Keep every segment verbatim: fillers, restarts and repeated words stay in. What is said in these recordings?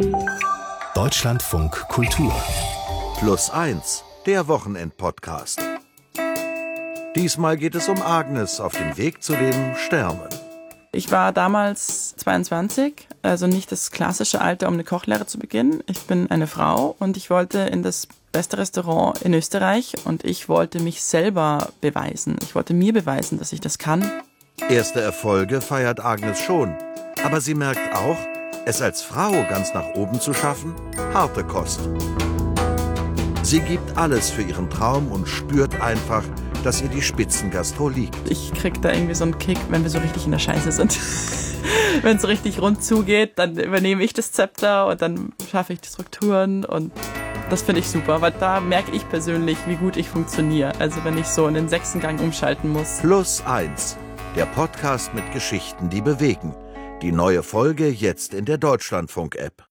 Deutschlandfunk Kultur Plus eins, der Wochenend-Podcast. Diesmal geht es um Agnes auf dem Weg zu den Sternen. Ich war damals zweiundzwanzig, also nicht das klassische Alter, um eine Kochlehre zu beginnen. Ich bin eine Frau und ich wollte in das beste Restaurant in Österreich und ich wollte mich selber beweisen. Ich wollte mir beweisen, dass ich das kann. Erste Erfolge feiert Agnes schon, aber sie merkt auch, es als Frau ganz nach oben zu schaffen, harte Kost. Sie gibt alles für ihren Traum und spürt einfach, dass ihr die Spitzengastro liegt. Ich krieg da irgendwie so einen Kick, wenn wir so richtig in der Scheiße sind. Wenn es so richtig rund zugeht, dann übernehme ich das Zepter und dann schaffe ich die Strukturen und das finde ich super, weil da merke ich persönlich, wie gut ich funktioniere. Also wenn ich so in den sechsten Gang umschalten muss. Plus eins, der Podcast mit Geschichten, die bewegen. Die neue Folge jetzt in der Deutschlandfunk-App.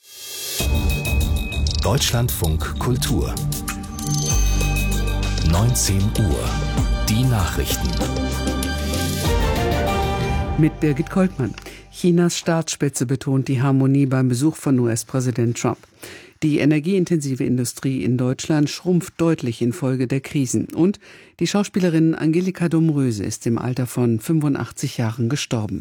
Deutschlandfunk Kultur neunzehn Uhr. Die Nachrichten. Mit Birgit Koltmann. Chinas Staatsspitze betont die Harmonie beim Besuch von U S-Präsident Trump. Die energieintensive Industrie in Deutschland schrumpft deutlich infolge der Krisen. Und die Schauspielerin Angelika Domröse ist im Alter von fünfundachtzig Jahren gestorben.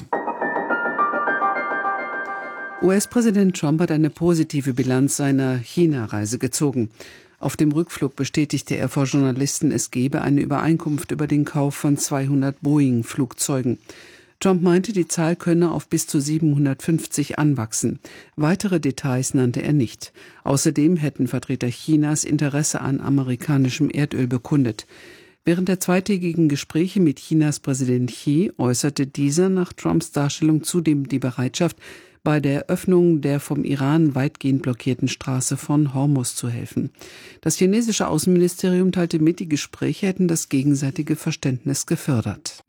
U S-Präsident Trump hat eine positive Bilanz seiner China-Reise gezogen. Auf dem Rückflug bestätigte er vor Journalisten, es gebe eine Übereinkunft über den Kauf von zweihundert Boeing-Flugzeugen. Trump meinte, die Zahl könne auf bis zu siebenhundertfünfzig anwachsen. Weitere Details nannte er nicht. Außerdem hätten Vertreter Chinas Interesse an amerikanischem Erdöl bekundet. Während der zweitägigen Gespräche mit Chinas Präsident Xi äußerte dieser nach Trumps Darstellung zudem die Bereitschaft, bei der Öffnung der vom Iran weitgehend blockierten Straße von Hormuz zu helfen. Das chinesische Außenministerium teilte mit, die Gespräche hätten das gegenseitige Verständnis gefördert.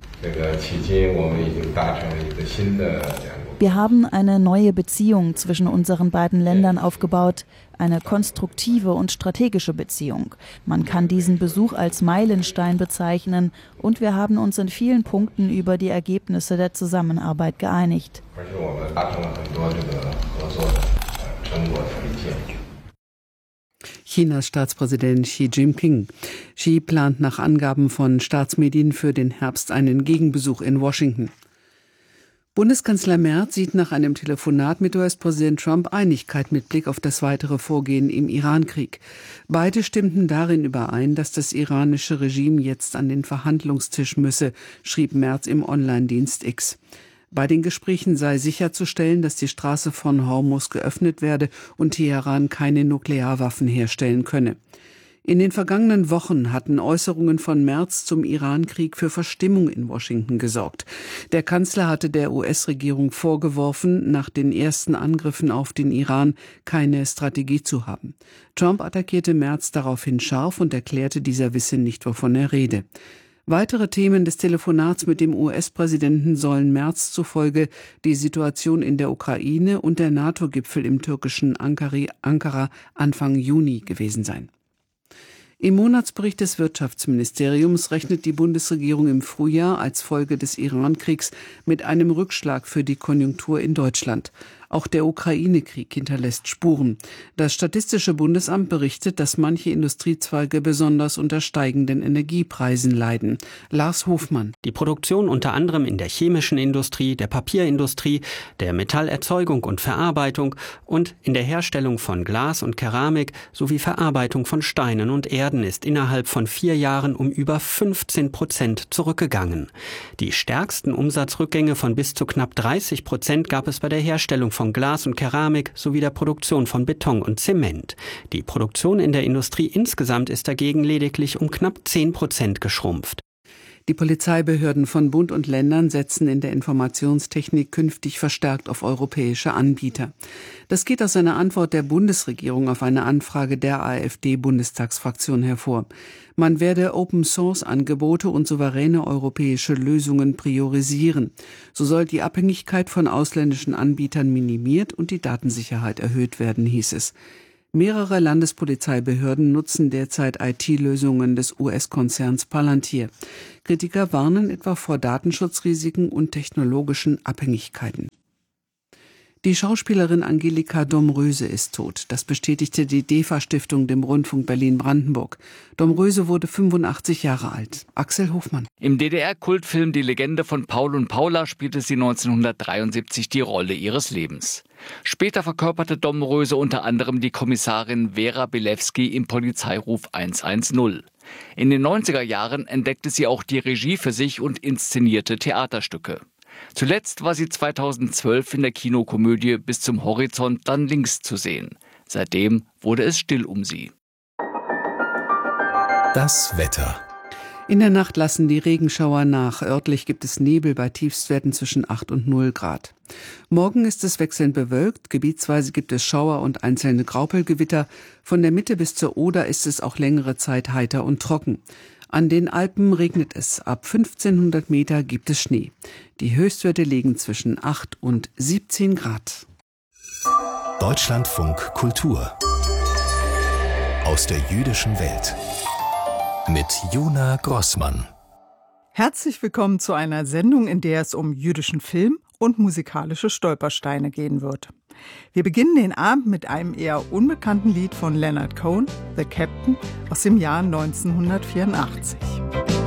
Wir haben eine neue Beziehung zwischen unseren beiden Ländern aufgebaut, eine konstruktive und strategische Beziehung. Man kann diesen Besuch als Meilenstein bezeichnen und wir haben uns in vielen Punkten über die Ergebnisse der Zusammenarbeit geeinigt. Chinas Staatspräsident Xi Jinping. Xi plant nach Angaben von Staatsmedien für den Herbst einen Gegenbesuch in Washington. Bundeskanzler Merz sieht nach einem Telefonat mit U S-Präsident Trump Einigkeit mit Blick auf das weitere Vorgehen im Iran-Krieg. Beide stimmten darin überein, dass das iranische Regime jetzt an den Verhandlungstisch müsse, schrieb Merz im Online-Dienst X. Bei den Gesprächen sei sicherzustellen, dass die Straße von Hormuz geöffnet werde und Teheran keine Nuklearwaffen herstellen könne. In den vergangenen Wochen hatten Äußerungen von Merz zum Iran-Krieg für Verstimmung in Washington gesorgt. Der Kanzler hatte der U S-Regierung vorgeworfen, nach den ersten Angriffen auf den Iran keine Strategie zu haben. Trump attackierte Merz daraufhin scharf und erklärte, dieser wisse nicht, wovon er rede. Weitere Themen des Telefonats mit dem U S-Präsidenten sollen Merz zufolge die Situation in der Ukraine und der NATO-Gipfel im türkischen Ankara Anfang Juni gewesen sein. Im Monatsbericht des Wirtschaftsministeriums rechnet die Bundesregierung im Frühjahr als Folge des Iran-Kriegs mit einem Rückschlag für die Konjunktur in Deutschland. Auch der Ukraine-Krieg hinterlässt Spuren. Das Statistische Bundesamt berichtet, dass manche Industriezweige besonders unter steigenden Energiepreisen leiden. Lars Hofmann. Die Produktion unter anderem in der chemischen Industrie, der Papierindustrie, der Metallerzeugung und Verarbeitung und in der Herstellung von Glas und Keramik sowie Verarbeitung von Steinen und Erden ist innerhalb von vier Jahren um über fünfzehn Prozent zurückgegangen. Die stärksten Umsatzrückgänge von bis zu knapp dreißig Prozent gab es bei der Herstellung von Glas und Keramik sowie der Produktion von Beton und Zement. Die Produktion in der Industrie insgesamt ist dagegen lediglich um knapp zehn Prozent geschrumpft. Die Polizeibehörden von Bund und Ländern setzen in der Informationstechnik künftig verstärkt auf europäische Anbieter. Das geht aus einer Antwort der Bundesregierung auf eine Anfrage der AfD-Bundestagsfraktion hervor. Man werde Open-Source-Angebote und souveräne europäische Lösungen priorisieren. So soll die Abhängigkeit von ausländischen Anbietern minimiert und die Datensicherheit erhöht werden, hieß es. Mehrere Landespolizeibehörden nutzen derzeit I T-Lösungen des U S-Konzerns Palantir. Kritiker warnen etwa vor Datenschutzrisiken und technologischen Abhängigkeiten. Die Schauspielerin Angelika Domröse ist tot. Das bestätigte die DEFA-Stiftung dem Rundfunk Berlin-Brandenburg. Domröse wurde fünfundachtzig Jahre alt. Axel Hofmann. Im D D R-Kultfilm Die Legende von Paul und Paula spielte sie neunzehnhundertdreiundsiebzig die Rolle ihres Lebens. Später verkörperte Domröse unter anderem die Kommissarin Vera Bilewski im Polizeiruf hundertzehn. In den neunziger Jahren entdeckte sie auch die Regie für sich und inszenierte Theaterstücke. Zuletzt war sie zweitausendzwölf in der Kinokomödie Bis zum Horizont dann links zu sehen. Seitdem wurde es still um sie. Das Wetter. In der Nacht lassen die Regenschauer nach. Örtlich gibt es Nebel bei Tiefstwerten zwischen acht und null Grad. Morgen ist es wechselnd bewölkt. Gebietsweise gibt es Schauer und einzelne Graupelgewitter. Von der Mitte bis zur Oder ist es auch längere Zeit heiter und trocken. An den Alpen regnet es. Ab fünfzehnhundert Meter gibt es Schnee. Die Höchstwerte liegen zwischen acht und siebzehn Grad. Deutschlandfunk Kultur. Aus der jüdischen Welt. Mit Jona Grossmann. Herzlich willkommen zu einer Sendung, in der es um jüdischen Film und musikalische Stolpersteine gehen wird. Wir beginnen den Abend mit einem eher unbekannten Lied von Leonard Cohen, The Captain, aus dem Jahr neunzehnhundertvierundachtzig.